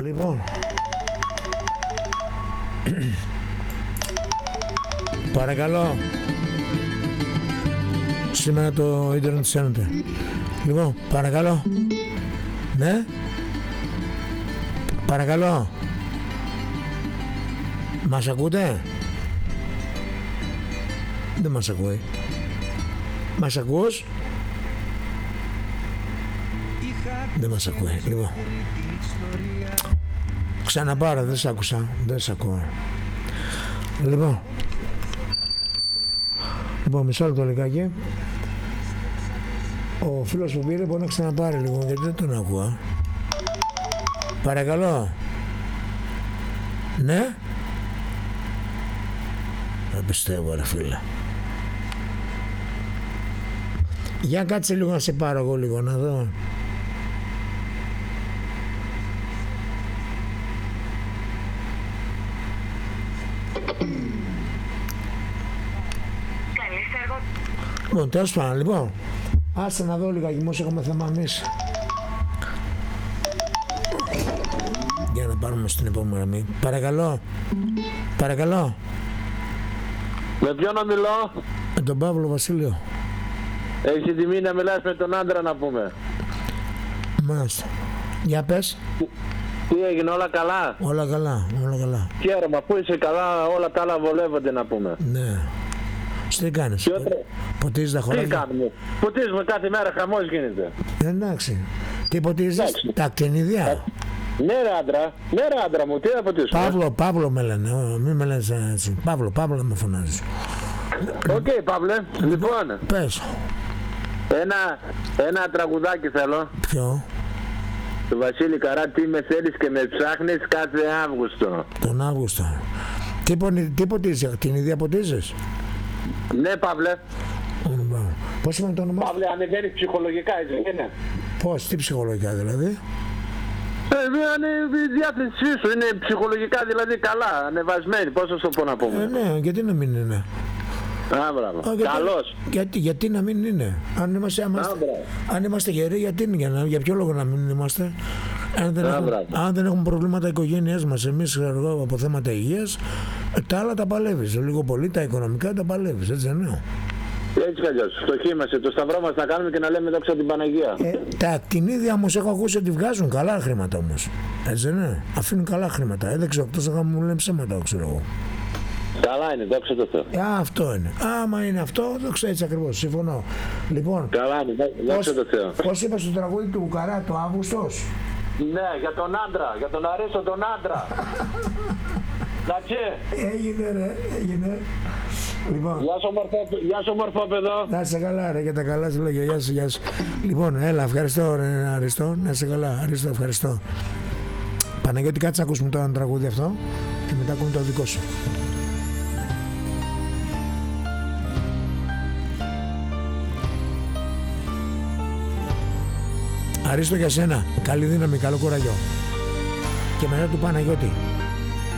Λοιπόν, παρακαλώ. Σήμερα το ίντερνετ σένεται. Λοιπόν, παρακαλώ. Ναι. Παρακαλώ. Μας ακούτε? Δεν μας ακούει. Μας ακούς? Δεν μας ακούει. Λοιπόν, ξαναπάρω, δεν σ' άκουσα. Δεν σ' ακούω. Λοιπόν, μισό λεπτό λιγάκι. Ο φίλος που πήρε μπορεί να ξαναπάρει λίγο, γιατί δεν τον ακούω. Παρακαλώ. Ναι. Δεν πιστεύω, ρε φίλε. Για κάτσε λίγο να σε πάρω εγώ λίγο να δω. Λοιπόν, τέλος πάντων, λοιπόν. Άσε να δω λίγα μήπως έχουμε θέμα εμείς. Για να πάρουμε στην επόμενη γραμμή. Παρακαλώ. Παρακαλώ. Με ποιον να μιλώ? Με τον Παύλο Βασίλειο. Έχεις την τιμή να μιλάς με τον άντρα να πούμε. Μάλιστα. Για πες. Τι έγινε, όλα καλά? Όλα καλά, όλα καλά. Χαίρομαι, αφού είσαι καλά, όλα τα άλλα βολεύονται να πούμε. Ναι. Τι κάνεις? Ποτίζεις τα χωράκια? Τι κάνουμε? Ποτίζουμε κάθε μέρα, χαμός γίνεται. Εντάξει. Τι ποτίζεις? Τα ακτινίδια. Ναι ρε άντρα μου, τι θα ποτίσουμε? Παύλο με λένε, μη με λένε έτσι. Παύλο με φωνάζεις. Οκ, Παύλε, λοιπόν. Πες. Ένα τραγουδάκι θέλω. Ποιο? Το Βασίλη Καρά, τι με θέλεις και με ψάχνεις κάθε Αύγουστο. Τον Αύγουστο. Τι ποτίζεις, ακτινίδια ποτίζεις? Ναι, Παύλε. Πώς είναι το όνομα? Παύλε, ανεβαίνεις ψυχολογικά, έτσι είναι. Πώς, τι ψυχολογικά δηλαδή? Η διάθεσή σου είναι ψυχολογικά δηλαδή καλά, ανεβασμένη, πώς θα σου πω να πούμε. Ναι, γιατί να μην είναι? Α, μπράβο. Καλώς. Γιατί να μην είναι? Αν είμαστε γεροί, για ποιο λόγο να μην είμαστε? Αν δεν έχουμε προβλήματα οικογένειάς μας, εμείς από θέματα υγείας, τα άλλα τα παλεύεις. Λίγο πολύ τα οικονομικά τα παλεύεις, έτσι δεν είναι? Έτσι κι αλλιώς. Φτωχοί είμαστε. Το σταυρό μας να κάνουμε και να λέμε δόξα την Παναγία. Τα ακτινίδια όμως έχω ακούσει ότι βγάζουν καλά χρήματα όμως. Έτσι δεν είναι? Αφήνουν καλά χρήματα. Έδεξε εκτός να μου λένε ψέματα, ξέρω εγώ. Καλά είναι, δόξα τω Θεώ. Αυτό είναι. Άμα είναι αυτό, δόξα, έτσι ακριβώς. Συμφωνώ. Λοιπόν, καλά είναι, δόξα τω Θεώ. Πώς είπες στο τραγούδι του Καρά, το Αύγουστος? Ναι, για τον άντρα, για τον αρέσω τον άντρα. Έγινε ρε, έγινε. Λοιπόν, γεια σου μορφόπεδο. να είσαι καλά ρε, για τα καλά σου λόγια. Γεια σου. Λοιπόν, έλα, ευχαριστώ ρε Αριστό. Να είσαι καλά, Αριστό, ευχαριστώ. Παναγιώτη, κάτσε να ακούσουμε τώρα ένα τραγούδι αυτό και μετά ακούμε το δικό σου. Αρίστο για σένα. Καλή δύναμη, καλό κουράγιο. Και μετά του Παναγιώτη.